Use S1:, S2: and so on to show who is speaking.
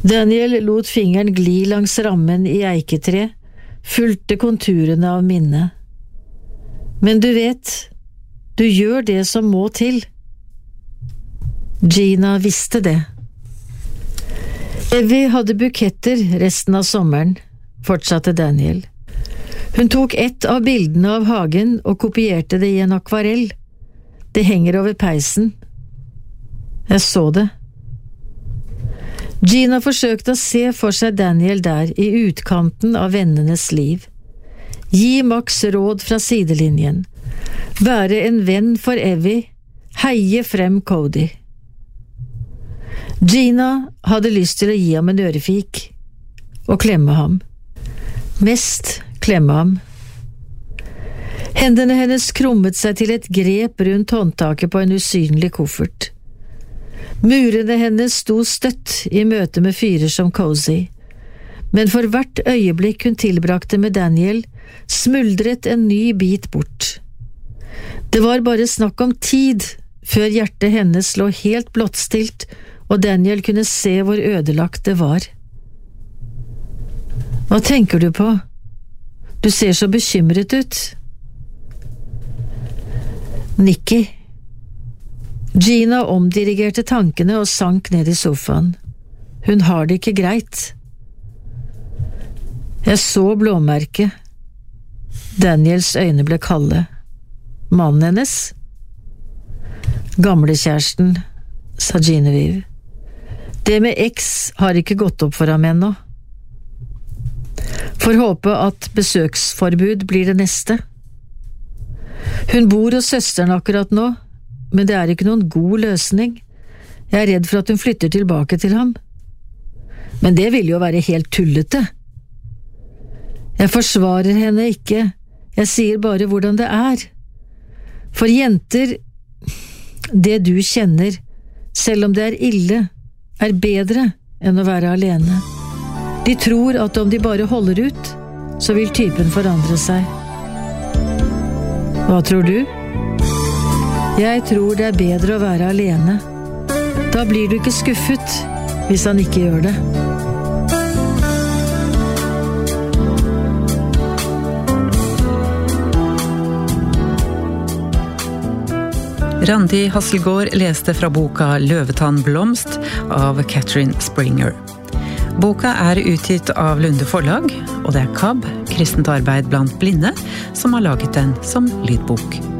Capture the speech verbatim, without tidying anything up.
S1: Daniel lot fingeren gli langs rammen i eiketre, fulgte konturene av minnet. Men du vet, du gjør det som må til. Gina visste det. Evie hadde buketter resten av sommeren, fortsatte Daniel. Hun tok ett av bildene av hagen og kopierte det i en akvarell. Det henger over peisen. Jeg så det. Gina forsøkte å se for seg Daniel der i utkanten av vennenes liv. Gi Max råd fra sidelinjen. Være en venn for Evie. Heie frem Cody. Gina hadde lyst til å gi ham en ørefik og klemme ham. Mest klemme ham. Hendene hennes krummet seg til et grep rundt håndtaket på en usynlig koffert. Murene hennes sto støtt i møte med fyrer som Cozy, men for hvert øyeblikk hun tilbrakte med Daniel, smuldret en ny bit bort. Det var bare snakk om tid før hjertet hennes lå helt blottstilt, og Daniel kunne se hvor ødelagt det var. Hva tenker du på? Du ser så bekymret ut. Nikki. Gina omdirigerte tankene og sank ned i sofaen. Hun har det ikke greit. Jeg så blåmerket. Daniels øyne ble kalde. Mannen hennes? Gamlekjæresten, sa Genevieve. Det med X har ikke gått opp for ham ennå. Får håpe at besøksforbud blir det neste. Hun bor hos søsteren akkurat nå, men det er ikke noen god løsning. Jeg er redd for at hun flytter tilbake til ham. Men det vil jo være helt tullete. Jeg forsvarer henne ikke, jeg sier bare hvordan det er. For jenter, det du kjenner, selv om det er ille, er bedre enn å være alene. De tror at om de bare holder ut, så vil typen forandre seg. Hva tror du? Jeg tror det er bedre å være alene. Da blir du ikke skuffet hvis han ikke gjør det.
S2: Randi Hasselgaard leste fra boka Løvetann blomst av Catherine Springer. Boka er utgitt av Lunde Forlag, og det er K A B, Kristent arbeid blant blinde, som har laget den som lydbok.